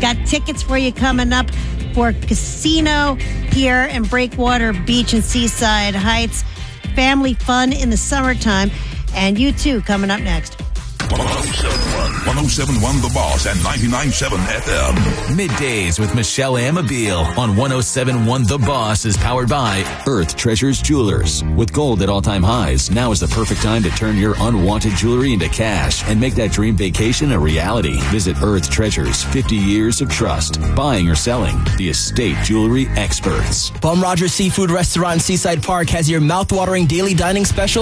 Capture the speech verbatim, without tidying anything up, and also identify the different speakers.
Speaker 1: Got tickets for you coming up for Casino Pier and Breakwater Beach and Seaside Heights. Family fun in the summertime. And you too, coming up next.
Speaker 2: one oh seven point one The Boss and ninety-nine point seven F M.
Speaker 3: Middays with Michelle Amabile on one oh seven point one The Boss is powered by Earth Treasures Jewelers. With gold at all-time highs, now is the perfect time to turn your unwanted jewelry into cash and make that dream vacation a reality. Visit Earth Treasures, fifty years of trust. Buying or selling, the estate jewelry experts.
Speaker 4: Bum Rogers Seafood Restaurant in Seaside Park has your mouth-watering daily dining special